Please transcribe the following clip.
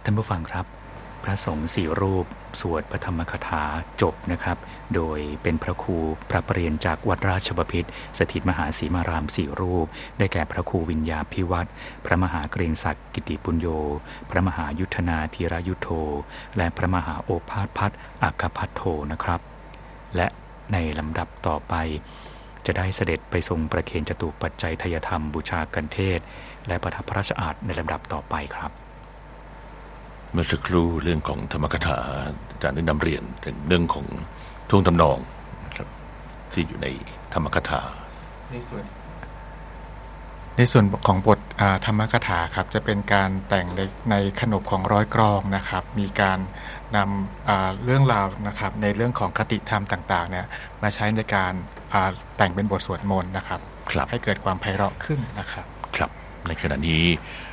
ท่านผู้ฟังครับพระสงฆ์4รูปสวดพระธรรมคาถาจบนะครับโดยเป็นพระครูพระประเรียนจากวัดราชบพิตรสถิตมหาสีมาราม4รูปได้แก่พระครูวิญญาภิวัตรพระมหาเกรียงศักดิ์กิติปุญโญพระมหายุทธนาธีรยุทโธและพระมหาโอภาสพัฒน์อัคคพัทโธนะครับและในลำดับต่อไปจะได้เสด็จไปทรงประเคนจตุปัจจัยทายธรรมบูชากันเทศและประทับพระราชอาสน์ในลำดับต่อไปครับเมื่อสักครู่เรื่องของธรรมกถาอาจารย์ได้นำเรียนถึงเรื่องของท่วงทำนองนะครับที่อยู่ในธรรมกถาในส่วนของบทธรรมกถาครับจะเป็นการแต่งในขนบของร้อยกรองนะครับมีการนำเรื่องราวนะครับในเรื่องของคติธรรมต่างๆเนี่ยมาใช้ในการแต่งเป็นบทสวดมนต์นะครับให้เกิดความไพเราะขึ้นนะครับในขณะนี้